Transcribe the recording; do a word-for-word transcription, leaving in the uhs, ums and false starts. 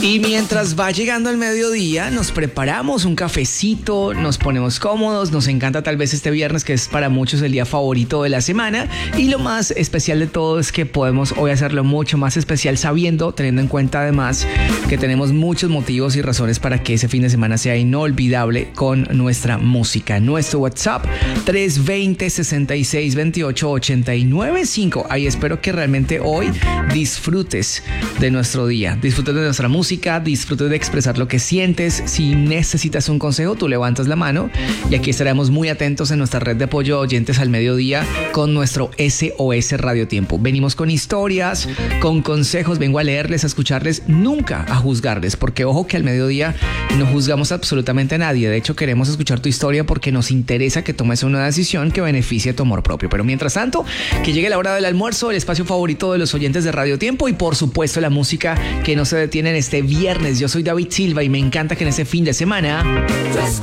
Y mientras va llegando el mediodía, nos preparamos un cafecito, nos ponemos cómodos, nos encanta tal vez este viernes que es para muchos el día favorito de la semana, y lo más especial de todo es que podemos hoy hacerlo mucho más especial sabiendo, teniendo en cuenta además que tenemos muchos motivos y razones para que ese fin de semana sea inolvidable con nuestra música. Nuestro WhatsApp tres dos cero, sesenta y seis veintiocho, ochenta y nueve cinco. Ahí espero que realmente hoy disfrutes de nuestro día, disfrutes de nuestra música, disfrutes de expresar lo que sientes. Si necesitas un consejo, tú levantas la mano y aquí estaremos muy atentos en nuestra red de apoyo a oyentes al mediodía con nuestro S O S Radio Tiempo. Venimos con historias, con consejos, vengo a leerles, a escucharles, nunca a juzgarles, porque ojo que al mediodía no juzgamos absolutamente a nadie. De hecho, queremos escuchar tu historia porque nos interesa que tomes una decisión que beneficie tu amor propio. Pero mientras tanto, que llegue la hora del almuerzo, el espacio favorito de los oyentes de Radio Tiempo y por supuesto la música que no se detiene en este viernes. Yo soy David Silva y me encanta que en este fin de semana